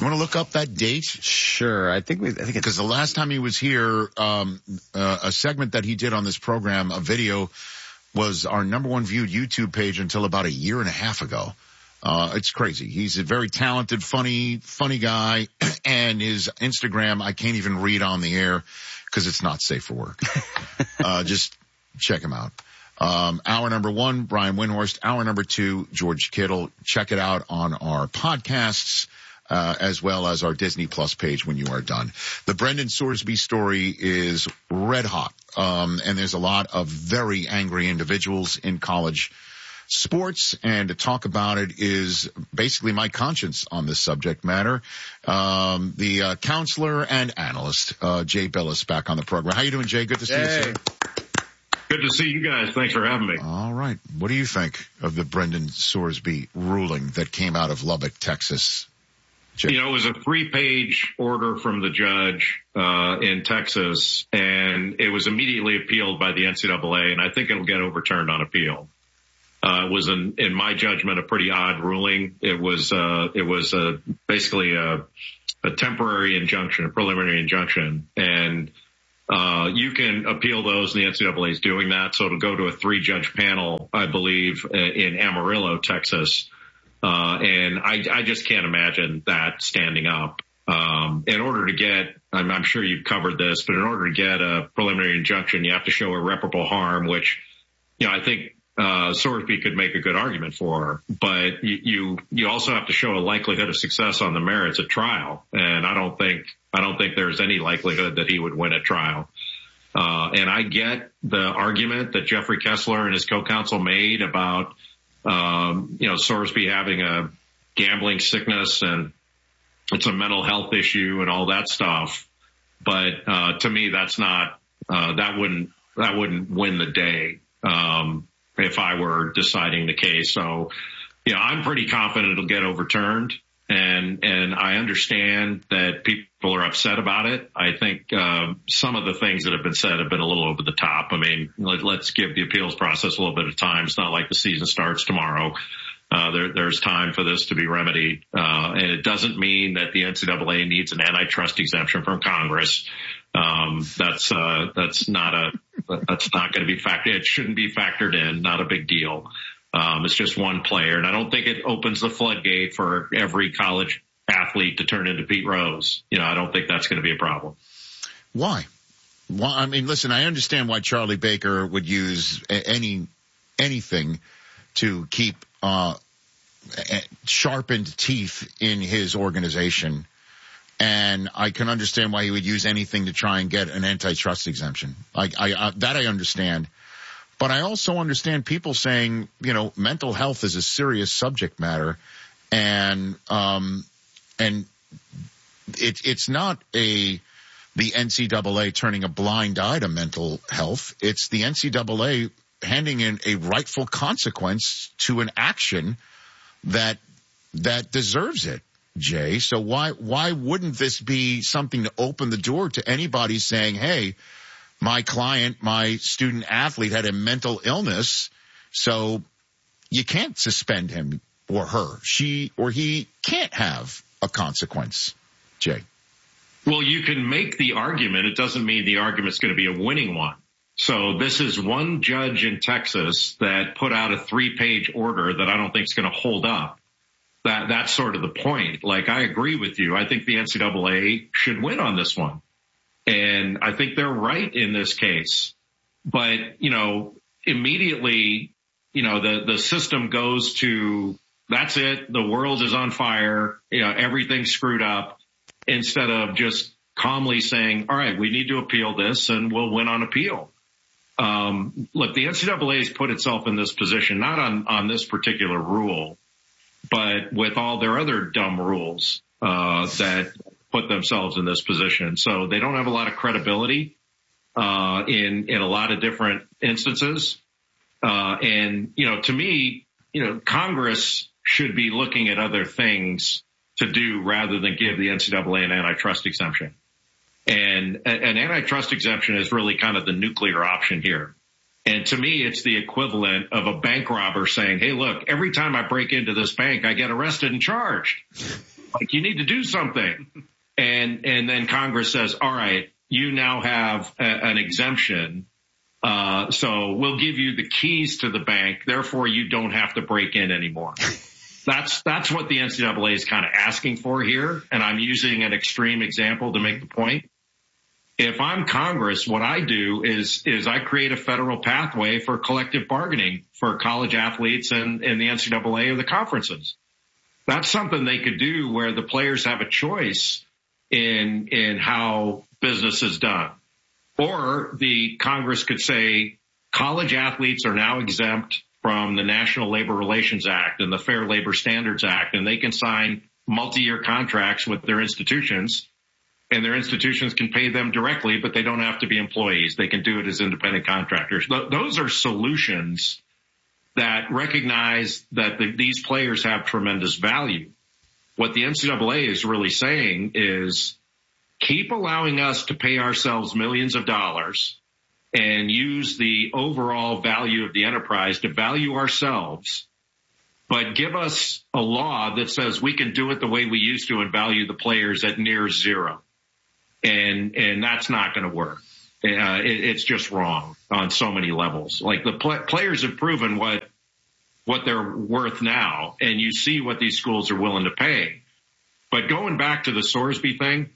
You want to look up that date? Sure. I think because the last time he was here, a segment that he did on this program, a video, was our number one viewed YouTube page until about a year and a half ago. It's crazy. He's a very talented, funny guy, and his Instagram I can't even read on the air because it's not safe for work. Just check him out. Hour number 1, Brian Windhorst. Hour number 2, George Kittle. Check it out on our podcasts, as well as our Disney Plus page when you are done. The Brendan Sorsby story is red hot. And there's a lot of very angry individuals in college sports, and to talk about it is basically my conscience on this subject matter. The counselor and analyst, Jay Billis, back on the program. How you doing, Jay? Good to see you, sir. Good to see you guys. Thanks for having me. All right. What do you think of the Brendan Sorsby ruling that came out of Lubbock, Texas? Jay? You know, it was a 3-page order from the judge in Texas, and it was immediately appealed by the NCAA, and I think it'll get overturned on appeal. It was, in my judgment, a pretty odd ruling. It was basically a temporary injunction, a preliminary injunction, and you can appeal those, and the NCAA is doing that. So it'll go to a 3-judge panel, I believe, in Amarillo, Texas. And I just can't imagine that standing up. In order to get, I'm sure you've covered this, but in order to get a preliminary injunction, you have to show irreparable harm, which, you know, I think Sorsby could make a good argument for, but you also have to show a likelihood of success on the merits at trial. And I don't think there's any likelihood that he would win at trial. And I get the argument that Jeffrey Kessler and his co-counsel made about, Sorsby having a gambling sickness and it's a mental health issue and all that stuff. But, to me, that's not, that wouldn't win the day. If I were deciding the case. So, you know, I'm pretty confident it'll get overturned, and I understand that people are upset about it. I think, some of the things that have been said have been a little over the top. I mean, let's give the appeals process a little bit of time. It's not like the season starts tomorrow. There's time for this to be remedied. And it doesn't mean that the NCAA needs an antitrust exemption from Congress. That's not going to be factored. It shouldn't be factored in. Not a big deal. It's just one player. And I don't think it opens the floodgate for every college athlete to turn into Pete Rose. You know, I don't think that's going to be a problem. Why? Well, I mean, listen, I understand why Charlie Baker would use anything to keep, sharpened teeth in his organization. And I can understand why he would use anything to try and get an antitrust exemption. That I understand. But I also understand people saying, you know, mental health is a serious subject matter. And it's not the NCAA turning a blind eye to mental health. It's the NCAA handing in a rightful consequence to an action that deserves it. Jay, so why wouldn't this be something to open the door to anybody saying, hey, my client, my student athlete had a mental illness, so you can't suspend him or her. She or he can't have a consequence. Jay. Well, you can make the argument. It doesn't mean the argument's going to be a winning one. So this is one judge in Texas that put out a 3-page order that I don't think is going to hold up. That's sort of the point. Like, I agree with you. I think the NCAA should win on this one. And I think they're right in this case. But, you know, immediately, you know, the system goes to, that's it. The world is on fire. You know, everything's screwed up, instead of just calmly saying, all right, we need to appeal this and we'll win on appeal. Look, the NCAA has put itself in this position, not on this particular rule, but with all their other dumb rules that put themselves in this position. So they don't have a lot of credibility in a lot of different instances. And, you know, to me, you know, Congress should be looking at other things to do rather than give the NCAA an antitrust exemption. And an antitrust exemption is really kind of the nuclear option here. And to me, it's the equivalent of a bank robber saying, hey, look, every time I break into this bank, I get arrested and charged. Like, you need to do something. And then Congress says, all right, you now have an exemption. So we'll give you the keys to the bank. Therefore, you don't have to break in anymore. That's what the NCAA is kind of asking for here. And I'm using an extreme example to make the point. If I'm Congress, what I do is I create a federal pathway for collective bargaining for college athletes and the NCAA or the conferences. That's something they could do where the players have a choice in how business is done. Or the Congress could say college athletes are now exempt from the National Labor Relations Act and the Fair Labor Standards Act, and they can sign multi-year contracts with their institutions. And their institutions can pay them directly, but they don't have to be employees. They can do it as independent contractors. Those are solutions that recognize that these players have tremendous value. What the NCAA is really saying is keep allowing us to pay ourselves millions of dollars and use the overall value of the enterprise to value ourselves, but give us a law that says we can do it the way we used to and value the players at near zero. And that's not going to work. It's just wrong on so many levels. Like the players have proven what they're worth now, and you see what these schools are willing to pay. But going back to the Sorsby thing,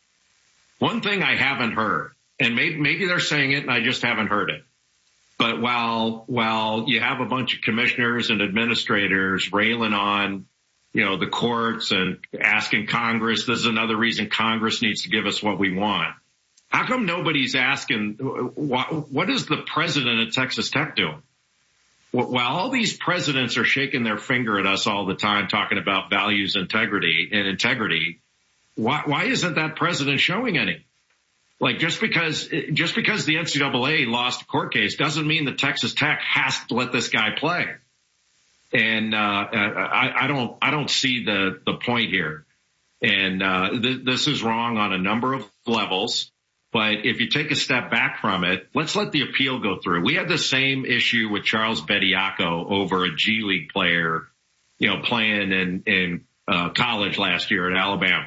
one thing I haven't heard, and maybe they're saying it and I just haven't heard it. But while you have a bunch of commissioners and administrators railing on the courts and asking Congress, this is another reason Congress needs to give us what we want. How come nobody's asking, what is the president of Texas Tech doing? While all these presidents are shaking their finger at us all the time, talking about values, integrity, why isn't that president showing any? Like, just because the NCAA lost a court case doesn't mean that Texas Tech has to let this guy play. And I don't see the point here. And this is wrong on a number of levels. But if you take a step back from it, let's let the appeal go through. We had the same issue with Charles Bediako over a G League player, playing in college last year at Alabama.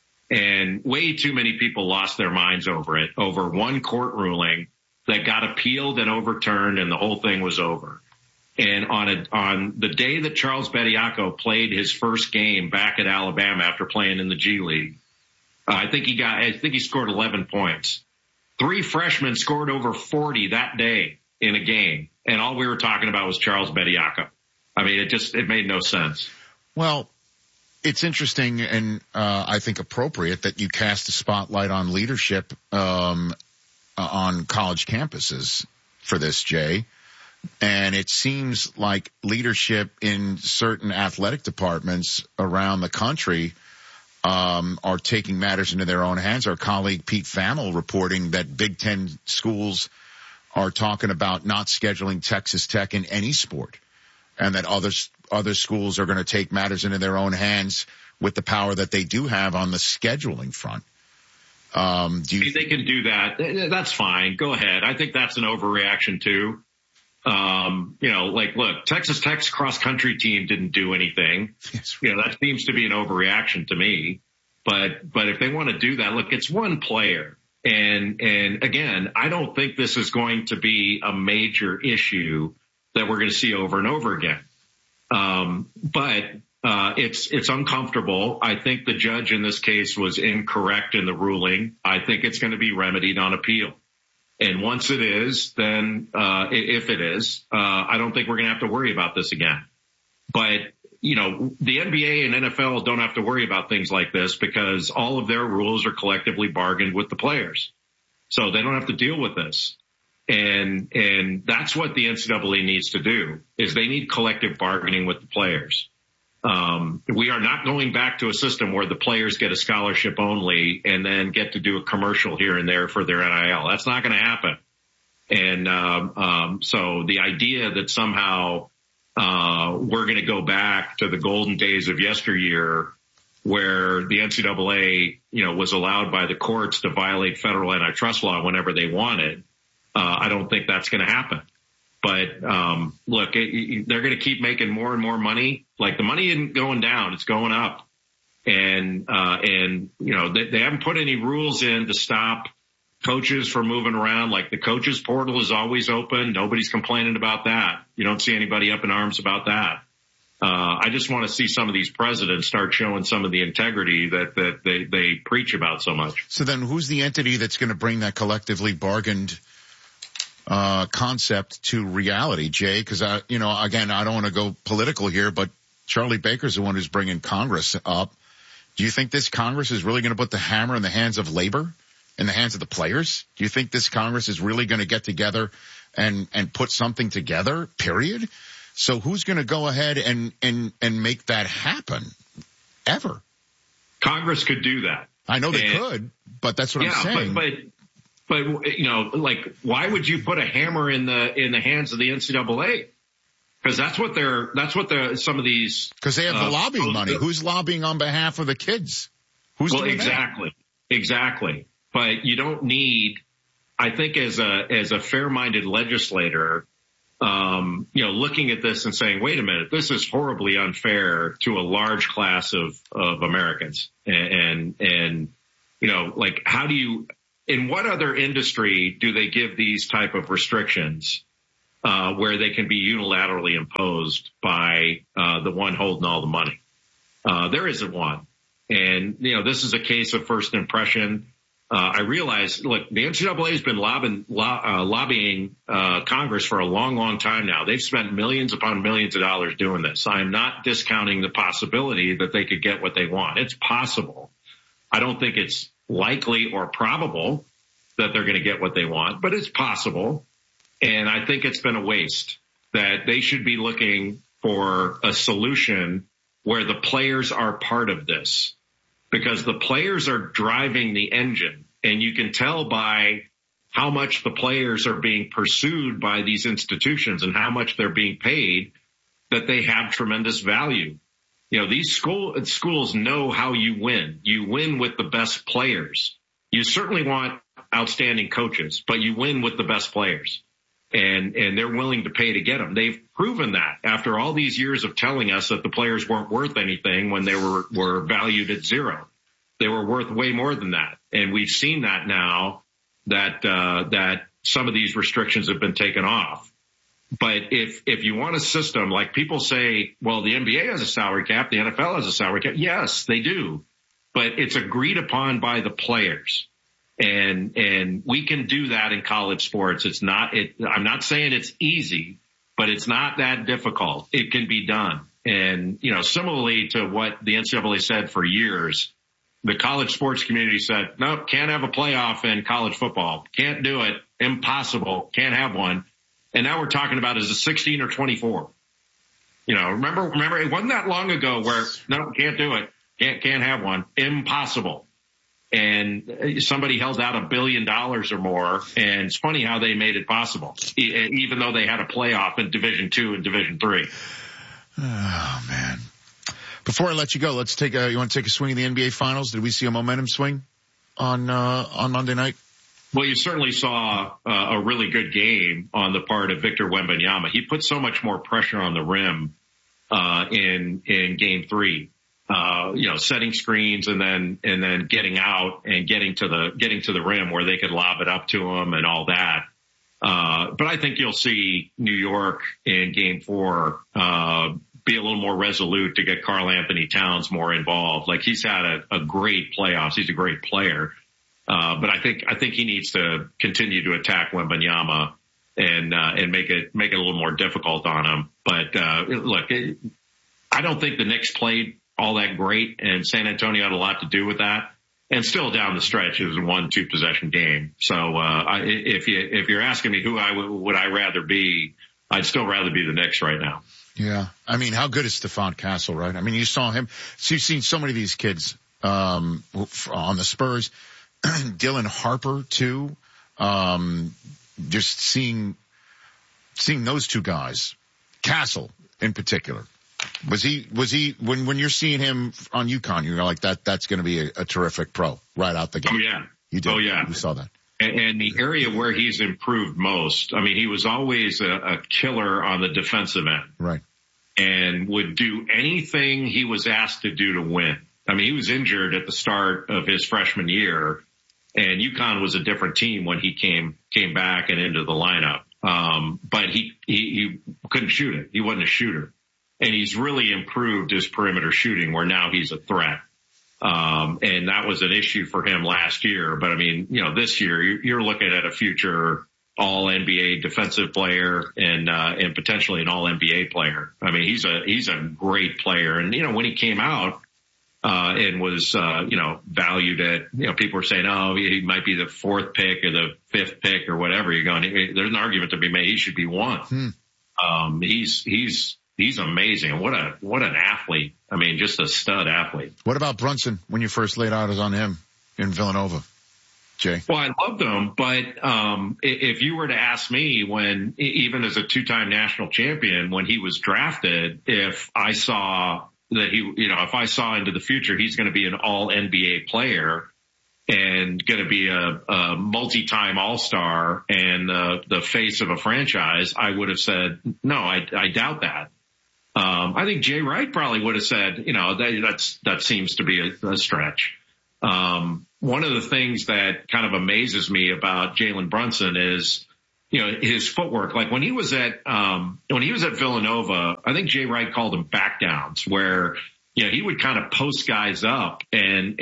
And way too many people lost their minds over it, over one court ruling that got appealed and overturned, and the whole thing was over. And on the day that Charles Bediako played his first game back at Alabama after playing in the G League, I think he scored 11 points. 3 freshmen scored over 40 that day in a game, and all we were talking about was Charles Bediako. I mean, it made no sense. Well, it's interesting and I think appropriate that you cast a spotlight on leadership on college campuses for this, Jay. And it seems like leadership in certain athletic departments around the country are taking matters into their own hands. Our colleague Pete Thamel reporting that Big Ten schools are talking about not scheduling Texas Tech in any sport, and that other schools are going to take matters into their own hands with the power that they do have on the scheduling front. They can do that. That's fine. Go ahead. I think that's an overreaction too. Look, Texas Tech's cross country team didn't do anything. Yes. That seems to be an overreaction to me. But if they want to do that, look, it's one player. And again, I don't think this is going to be a major issue that we're going to see over and over again. But it's uncomfortable. I think the judge in this case was incorrect in the ruling. I think it's going to be remedied on appeal. And once it is, then if it is, I don't think we're going to have to worry about this again. But, the NBA and NFL don't have to worry about things like this because all of their rules are collectively bargained with the players. So they don't have to deal with this. And that's what the NCAA needs to do, is they need collective bargaining with the players. We are not going back to a system where the players get a scholarship only and then get to do a commercial here and there for their NIL. That's not going to happen. And so the idea that somehow we're going to go back to the golden days of yesteryear where the NCAA, was allowed by the courts to violate federal antitrust law whenever they wanted, I don't think that's going to happen. But look, they're going to keep making more and more money. Like, the money isn't going down, it's going up. And they haven't put any rules in to stop coaches from moving around. Like the coaches portal is always open. Nobody's complaining about that. You don't see anybody up in arms about that. I just want to see some of these presidents start showing some of the integrity that they preach about so much. So then who's the entity that's going to bring that collectively bargained concept to reality, Jay? Because, again, I don't want to go political here, but Charlie Baker's the one who's bringing Congress up. Do you think this Congress is really going to put the hammer in the hands of labor, in the hands of the players? Do you think this Congress is really going to get together and put something together, period? So who's going to go ahead and make that happen ever? Congress could do that. I know they could, but that's what I'm saying. But why would you put a hammer in the hands of the NCAA? Because that's what some of these. Because they have the lobbying money. Who's lobbying on behalf of the kids? Who's doing that? Exactly. But you don't need, I think as a fair-minded legislator, looking at this and saying, wait a minute, this is horribly unfair to a large class of Americans. And how do you, in what other industry do they give these type of restrictions, where they can be unilaterally imposed by, the one holding all the money? There isn't one. And, this is a case of first impression. I realize, look, the NCAA has been lobbying Congress for a long, long time now. They've spent millions upon millions of dollars doing this. I'm not discounting the possibility that they could get what they want. It's possible. I don't think it's likely or probable that they're going to get what they want, but it's possible. And I think it's been a waste, that they should be looking for a solution where the players are part of this, because the players are driving the engine. And you can tell by how much the players are being pursued by these institutions and how much they're being paid that they have tremendous value. These schools know how you win. You win with the best players. You certainly want outstanding coaches, but you win with the best players. And they're willing to pay to get them. They've proven that after all these years of telling us that the players weren't worth anything when they were valued at zero. They were worth way more than that. And we've seen that now that some of these restrictions have been taken off. But if you want a system, like people say, well, the NBA has a salary cap, the NFL has a salary cap. Yes, they do. But it's agreed upon by the players. And we can do that in college sports. I'm not saying it's easy, but it's not that difficult. It can be done. And, similarly to what the NCAA said for years, the college sports community said, nope, can't have a playoff in college football. Can't do it. Impossible. Can't have one. And now we're talking about is it 16 or 24? Remember, it wasn't that long ago where, no, can't do it. Can't have one. Impossible. And somebody held out $1 billion or more. And it's funny how they made it possible, even though they had a playoff in Division II and Division III. Oh, man. Before I let you go, let's you want to take a swing at the NBA Finals? Did we see a momentum swing on Monday night? Well, you certainly saw a really good game on the part of Victor Wembanyama. He put so much more pressure on the rim in Game 3. Setting screens and then getting out and getting to the rim where they could lob it up to him and all that. But I think you'll see New York in Game 4 be a little more resolute to get Karl Anthony Towns more involved. Like, he's had a great playoffs. He's a great player. But I think he needs to continue to attack Wembanyama and make it a little more difficult on him. But, look, I don't think the Knicks played all that great, and San Antonio had a lot to do with that. And still down the stretch, it was a 1-2 possession game. So, if you're asking me who would I rather be, I'd still rather be the Knicks right now. Yeah. I mean, how good is Stephon Castle, right? I mean, you saw him. So you've seen so many of these kids, on the Spurs. Dylan Harper too. Just seeing those two guys, Castle in particular. Was he, when you're seeing him on UConn, you're like, that's going to be a terrific pro right out the gate. Oh, yeah. You did. Oh, yeah. You saw that. And the area where he's improved most, I mean, he was always a killer on the defensive end. Right. And would do anything he was asked to do to win. I mean, he was injured at the start of his freshman year, and UConn was a different team when he came back and into the lineup. But he couldn't shoot it. He wasn't a shooter. And he's really improved his perimeter shooting where now he's a threat. And that was an issue for him last year. But I mean, this year you're looking at a future all NBA defensive player and potentially an all NBA player. I mean, he's a great player. And, when he came out, and was, valued at, people were saying, oh, he might be the 4th pick or the 5th pick or whatever. There's an argument to be made. He should be 1. He's amazing. What an athlete. I mean, just a stud athlete. What about Brunson when you first laid eyes on him in Villanova, Jay? Well, I loved him, but, if you were to ask me when, even as a 2-time national champion, when he was drafted, if I saw that if I saw into the future, he's going to be an all NBA player and going to be a multi-time all-star and the face of a franchise, I would have said, no, I doubt that. I think Jay Wright probably would have said, that seems to be a stretch. One of the things that kind of amazes me about Jalen Brunson is, his footwork. Like when he was at Villanova, I think Jay Wright called them back downs where, he would kind of post guys up and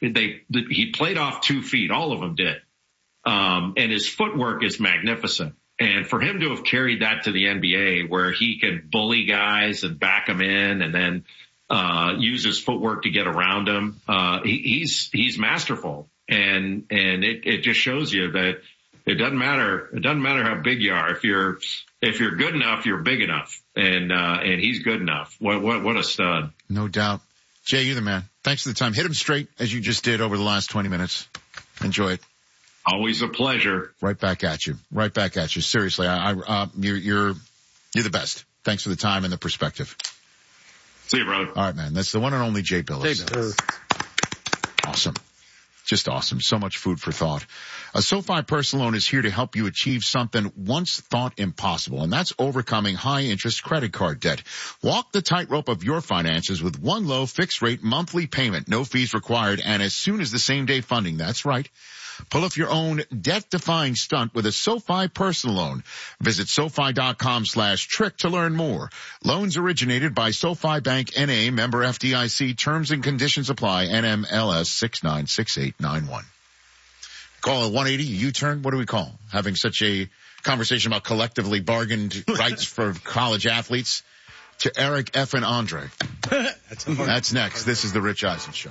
he played off 2 feet. All of them did. And his footwork is magnificent. And for him to have carried that to the NBA where he can bully guys and back them in and then, use his footwork to get around them, he's masterful. And it just shows you that it doesn't matter. It doesn't matter how big you are. If you're good enough, you're big enough. And he's good enough. What a stud. No doubt. Jay, you're the man. Thanks for the time. Hit him straight as you just did over the last 20 minutes. Enjoy it. Always a pleasure. Right back at you. Right back at you. Seriously, you're the best. Thanks for the time and the perspective. See you, brother. All right, man. That's the one and only Jay Bilas. Awesome. Just awesome. So much food for thought. A SoFi personal loan is here to help you achieve something once thought impossible, and that's overcoming high-interest credit card debt. Walk the tightrope of your finances with one low fixed-rate monthly payment, no fees required, and as soon as the same-day funding. That's right. Pull off your own debt-defying stunt with a SoFi personal loan. Visit SoFi.com/trick to learn more. Loans originated by SoFi Bank N.A., member FDIC. Terms and conditions apply. NMLS 696891. Call a 180 U-turn. What do we call? Having such a conversation about collectively bargained rights for college athletes. To Eric F. and Andre. That's next. This is the Rich Eisen Show.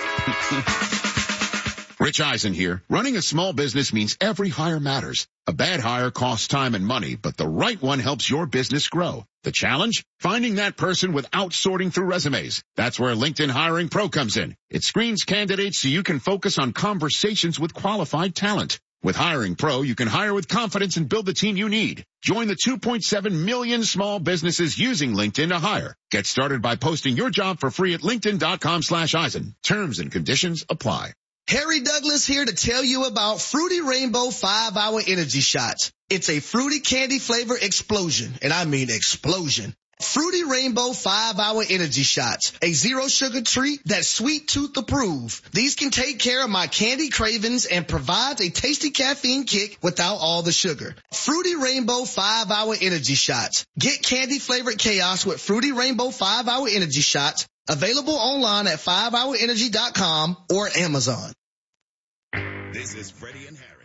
Rich Eisen here. Running a small business means every hire matters. A bad hire costs time and money, but the right one helps your business grow. The challenge? Finding that person without sorting through resumes. That's where LinkedIn Hiring Pro comes in. It screens candidates so you can focus on conversations with qualified talent. With Hiring Pro, you can hire with confidence and build the team you need. Join the 2.7 million small businesses using LinkedIn to hire. Get started by posting your job for free at linkedin.com/Eisen. Terms and conditions apply. Harry Douglas here to tell you about Fruity Rainbow 5-Hour Energy Shots. It's a fruity candy flavor explosion, and I mean explosion. Fruity Rainbow 5-Hour Energy Shots, a zero sugar treat that's sweet tooth approved. These can take care of my candy cravings and provide a tasty caffeine kick without all the sugar. Fruity Rainbow 5-Hour Energy Shots. Get candy flavored chaos with Fruity Rainbow 5-Hour Energy Shots. Available online at 5hourenergy.com or Amazon. This is Freddie and Harry.